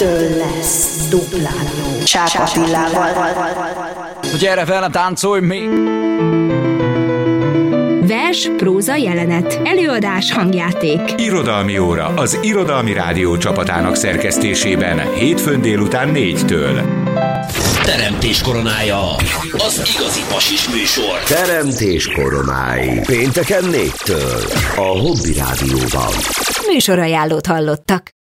ettől lesz duplán jó. Csák Attilával. Gyere fel, táncolj még! Vers, próza, jelenet, előadás, hangjáték. Irodalmi óra az Irodalmi Rádió csapatának szerkesztésében hétfőn délután 4-től. Teremtés koronája, az igazi pasis műsor. Teremtés koronái. Pénteken 4-től a Hobby Rádióban. Műsorajánlót hallottak.